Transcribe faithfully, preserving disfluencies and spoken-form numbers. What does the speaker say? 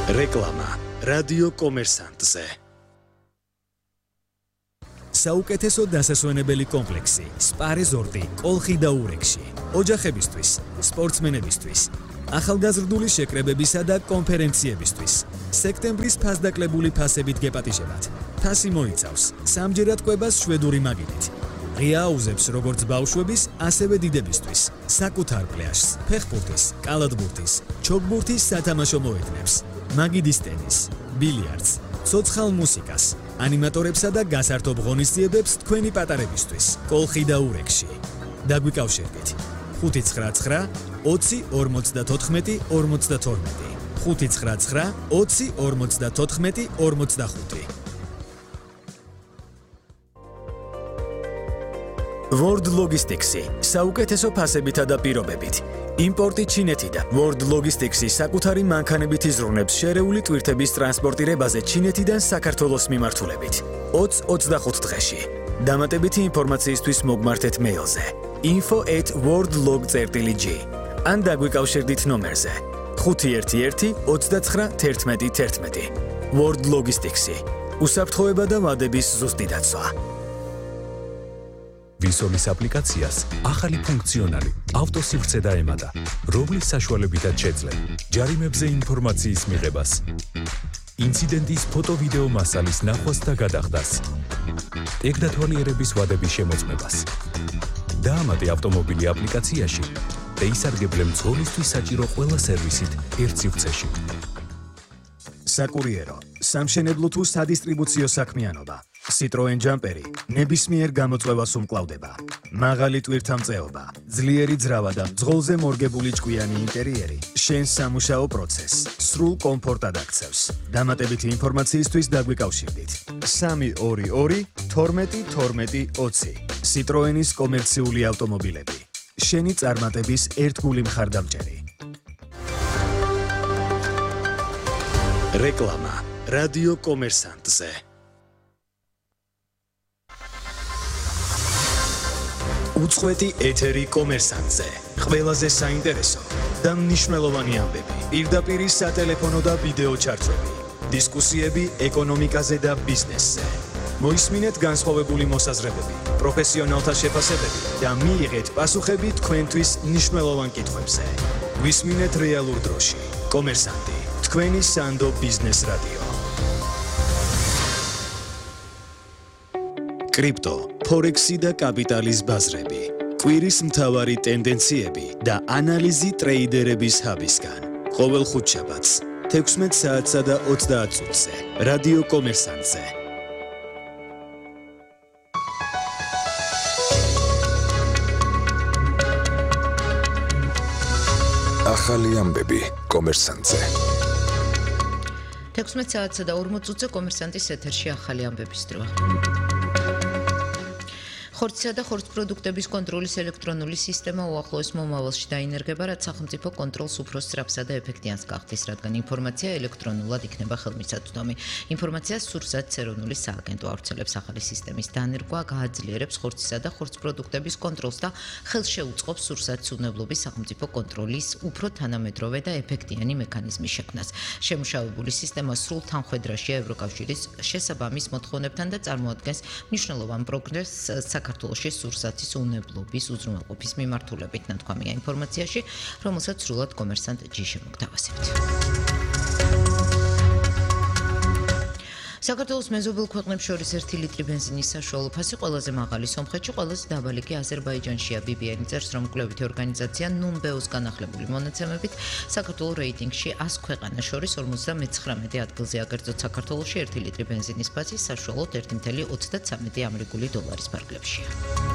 რეკლამა რადიო კომერსანტზე. საუკეთესო დასასვენებელი კომპლექსი სპა რეზორტი კოლხი და ურეკში. ოჯახებისთვის, სპორტსმენებისთვის, ახალგაზრდული შეკრებებისა და კონფერენციებისთვის. სექტემბრის ფასდაკლებული ფასებით გეპატიჟებათ. ფასი მოიცავს სამჯერად კვებას შვედური მაგიდით. ღია აუზებს როგორც ბავშვების, ასევე დიდებისთვის. საკუთარ პლაჟს, ფეხბურთის, კალათბურთის, ჩოგბურთის სათამაშო მოედნებს. მაგიდის ტენის, ბილიარდს, ცოცხალ მუსიკას, ანიმატორებსა და გასართობ ღონისძიებებს თქვენი პატარებისთვის. კოლხი და ურეკში. დაგვიკავშირდით. ხუთი ცხრა ცხრა ოცი ორმოცდათოთხმეტი ორმოცდათორმეტი. ხუთი ცხრა ცხრა ოცი ორმოცდათოთხმეტი ორმოცდახუთი. World Logistics-ი საუკეთესო ფასებითა და პირობებით. იმპორტი ჩინეთიდან. World Logistics-ი საკუთარი მანქანებით იზრუნებს შერეული ტვირთების ტრანსპორტირებაზე ჩინეთიდან საქართველოს მიმართულებით. ოცი ოცდახუთ დღეში. დამატებითი ინფორმაციისთვის მოგმართეთ მეილზე info at worldlog dot g ან დაგვიკავშირდით ნომერზე ხუთი ერთი ერთი ოცდაცხრა თერთმეტი თერთმეტი. World Logistics-ი უსაფრთხოება და ვადების ზუსტი დაცვა. ვისოლის აპლიკაციას ახალი ფუნქციონალი ავტოსივრცე დაემატა, რომლის საშუალებითაც შეძლებ ჯარიმებზე ინფორმაციის მიღებას, ინციდენტის ფოტო-ვიდეო მასალის ნახვას და გადახდას, ტექნათვალიერების ვადების შემოწმებას. დაამატე ავტომობილი აპლიკაციაში და ისარგებლე მძღოლისთვის საჭირო ყველა სერვისით ერთ სივრცეში. საკურიერო, სამშენებლო თუ სადისტრიბუციო საქმიანობა. Citroen Jumperi ნებისმიერ გამოწვევას უმკლავდება. მაღალი ტვირთამწეობა, ძლიერი ძრავა და მძღოლზე მორგებული ჭკვიანი ინტერიერი შენს სამუშაო პროცესს სრულ კომფორტად აქცევს. დამატებითი ინფორმაციისთვის დაგვიკავშირდით სამი ორი ორი თორმეტი თორმეტი ოცი. Citroen-ის კომერციული ავტომობილები. შენი წარმატების ერთგული მხარდამჭერი. რეკლამა რადიო კომერსანტზე. უწყვეტი ეთერი კომერსანტზე. ყველაზე საინტერესო და მნიშვნელოვანი ამბები. პირდაპირ სატელეფონო და ვიდეო ჩარტვები. დისკუსიები ეკონომიკაზე და ბიზნესზე. მოისმინეთ განსხვავებული მოსაზრებები, პროფესიონალთა შეფასებები და მიიღეთ პასუხები თქვენთვის მნიშვნელოვან კითხვებზე. გვისმინეთ რეალურ დროში. კომერსანტი, თქვენი სანდო ბიზნეს რადიო. კრიპტო, ფორექსი და კაპიტალის ბაზრები. კვირის მთავარი ტენდენციები და ანალიზი ტრეიდერების ჰაბისგან. ყოველ ხუთშაბათს, თექვსმეტ საათსა და ოცდაათ წუთზე. რადიო კომერსანტზე. ახალი ამბები კომერსანტზე. თექვსმეტ საათსა და ორმოც წუთზე კომერსანტის ეთერში ახალი ამბების დრო. ხორცისა და ხორცპროდუქტების კონტროლის ელექტრონული სისტემა უახლოეს მომავალში დაინერგება, რაც სახელმწიფო კონტროლს უფრო სწრაფსა და ეფექტიანს გახდის, რადგან ინფორმაცია ელექტრონულად იქნება ხელმისაწვდომი. ინფორმაციას სურსათ ეროვნული სააგენტო ავრცელებს. ახალი სისტემის დანერგვა გააძლიერებს ხორცისა და ხორცპროდუქტების კონტროლს და ხელს შეუწყობს სურსათ სუნებლობის სახელმწიფო კონტროლის უფრო თანამედროვე და ეფექტიანი მექანიზმის შექმნას. შემუშავებული სისტემა სრულ თანხვედრაშია ევროკავშირის შესაბამის მოთხოვნებთან და წარმოადგენს მნიშვნელოვან პროგრესს საქართველოში სურსათის უნებლობის უზრუნველყოფის მიმართულებით, ნათქვამია ინფორმაციაში, რომელსაც სრულად კომერსანტ ჯი შემოგთავაზებთ. საქართველოს მეზობელ ქვეყნებს შორის ერთი ლიტრი ბენზინის საშუალო ფასი ყველაზე მაღალი სომხეთში, ყველაზე დაბალი კი აზერბაიჯანშია. ბი ბი ენი წერს, რომ კვლევითი ორგანიზაცია ნუმბეოს განახლებული მონაცემებით საქართველოს რეიტინგში ას ქვეყანას შორის ორმოცდამეცხრამეტე ადგილზე აგრძელს. საქართველოში ერთი ლიტრი ბენზინის ფასი საშუალოდ ერთი virgulă ოცდათსამეტი ამერიკული დოლარის ფარგლებშია.